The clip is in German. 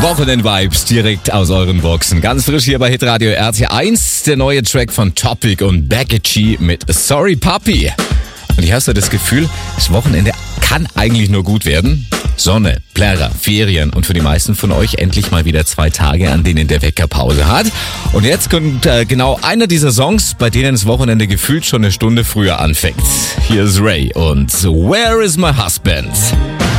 Wochenend-Vibes direkt aus euren Boxen. Ganz frisch hier bei Hitradio RT1, der neue Track von Topic und Becky G mit Sorry Puppy. Und ich habe so das Gefühl, das Wochenende kann eigentlich nur gut werden. Sonne, Plärrer, Ferien und für die meisten von euch endlich mal wieder 2 Tage, an denen der Wecker Pause hat. Und jetzt kommt genau einer dieser Songs, bei denen das Wochenende gefühlt schon eine Stunde früher anfängt. Hier ist Ray und Where is my husband?